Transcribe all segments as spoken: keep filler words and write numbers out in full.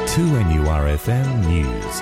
two N U R F M News.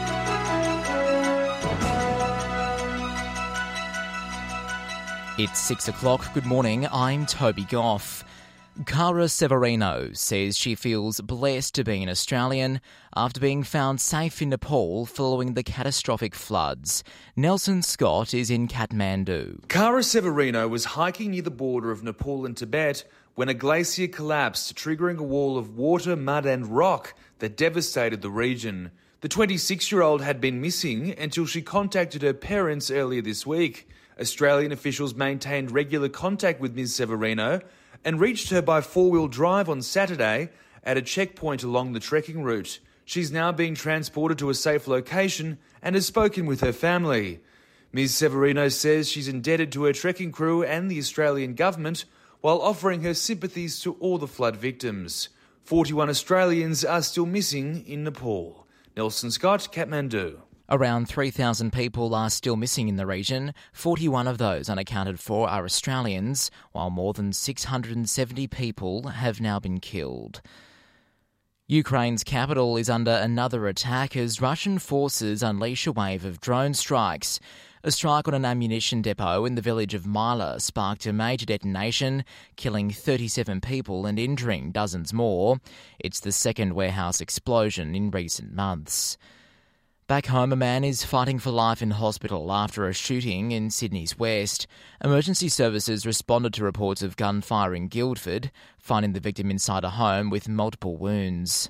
It's six o'clock. Good morning. I'm Toby Goff. Cara Severino says she feels blessed to be an Australian after being found safe in Nepal following the catastrophic floods. Nelson Scott is in Kathmandu. Cara Severino was hiking near the border of Nepal and Tibet when a glacier collapsed, triggering a wall of water, mud and rock that devastated the region. The twenty-six-year-old had been missing until she contacted her parents earlier this week. Australian officials maintained regular contact with Miz Severino and reached her by four-wheel drive on Saturday at a checkpoint along the trekking route. She's now being transported to a safe location and has spoken with her family. Miz Severino says she's indebted to her trekking crew and the Australian government while offering her sympathies to all the flood victims. forty-one Australians are still missing in Nepal. Nelson Scott, Kathmandu. Around three thousand people are still missing in the region. forty-one of those unaccounted for are Australians, while more than six hundred seventy people have now been killed. Ukraine's capital is under another attack as Russian forces unleash a wave of drone strikes. A strike on an ammunition depot in the village of Myla sparked a major detonation, killing thirty-seven people and injuring dozens more. It's the second warehouse explosion in recent months. Back home, a man is fighting for life in hospital after a shooting in Sydney's west. Emergency services responded to reports of gunfire in Guildford, finding the victim inside a home with multiple wounds.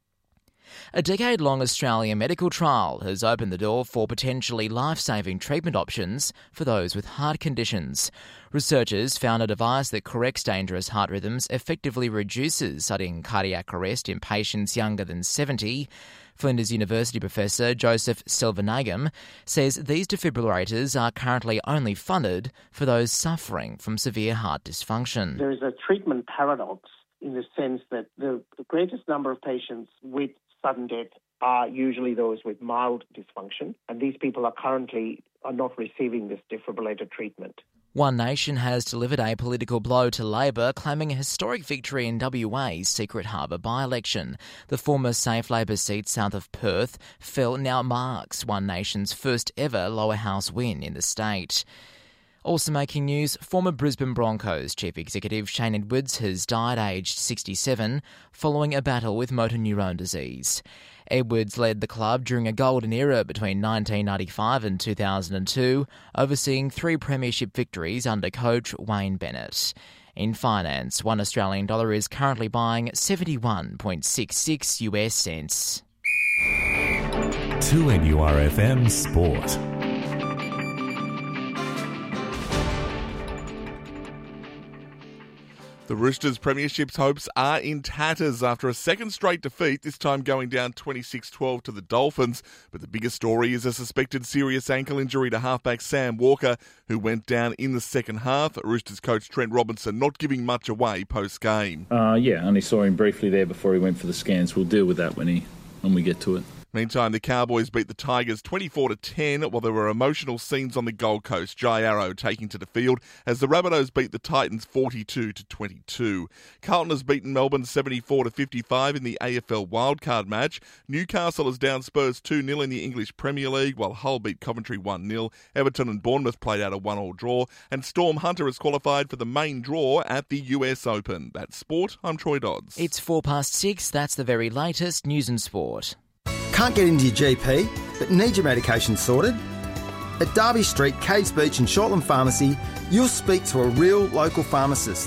A decade-long Australian medical trial has opened the door for potentially life-saving treatment options for those with heart conditions. Researchers found a device that corrects dangerous heart rhythms effectively reduces sudden cardiac arrest in patients younger than seventy. Flinders University professor Joseph Selvanagam says these defibrillators are currently only funded for those suffering from severe heart dysfunction. There is a treatment paradox in the sense that the, the greatest number of patients with sudden death are usually those with mild dysfunction, and these people are currently are not receiving this defibrillator treatment. One Nation has delivered a political blow to Labor, claiming a historic victory in W A's Secret Harbour by-election. The former safe Labor seat south of Perth fell now marks One Nation's first ever lower house win in the state. Also making news, former Brisbane Broncos chief executive Shane Edwards has died aged sixty-seven following a battle with motor neurone disease. Edwards led the club during a golden era between nineteen ninety-five and two thousand two, overseeing three premiership victories under coach Wayne Bennett. In finance, one Australian dollar is currently buying seventy-one point six six US cents. two N U R F M Sport. The Roosters' premiership's hopes are in tatters after a second straight defeat, this time going down twenty-six twelve to the Dolphins. But the biggest story is a suspected serious ankle injury to halfback Sam Walker, who went down in the second half. Roosters coach Trent Robinson not giving much away post-game. Uh, yeah, only saw him briefly there before he went for the scans. We'll deal with that when he when we get to it. Meantime, the Cowboys beat the Tigers twenty-four to ten, while there were emotional scenes on the Gold Coast. Jai Arrow taking to the field as the Rabbitohs beat the Titans forty-two to twenty-two. Carlton has beaten Melbourne seventy-four to fifty-five in the A F L wildcard match. Newcastle has down Spurs two nil in the English Premier League, while Hull beat Coventry one nil. Everton and Bournemouth played out a one-all draw, and Storm Hunter has qualified for the main draw at the U S Open. That's sport. I'm Troy Dodds. It's four past six. That's the very latest news and sport. Can't get into your G P, but need your medication sorted? At Derby Street, Caves Beach and Shortland Pharmacy, you'll speak to a real local pharmacist